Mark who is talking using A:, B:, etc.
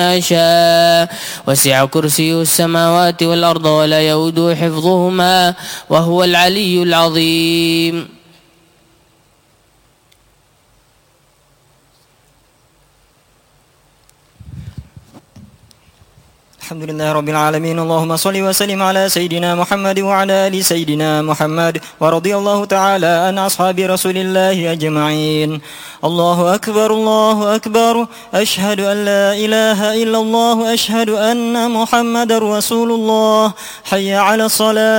A: شاء وسع كرسيه السماوات والأرض ولا يؤوده حفظهما وهو العلي العظيم.
B: الحمد لله رب العالمين. اللهم صل وسلم على سيدنا محمد وعلى آل سيدنا محمد، ورضي الله تعالى عن أصحاب رسول الله أجمعين. الله أكبر الله أكبر، أشهد أن لا إله إلا الله، أشهد أن محمد رسول الله. حي على الصلاة.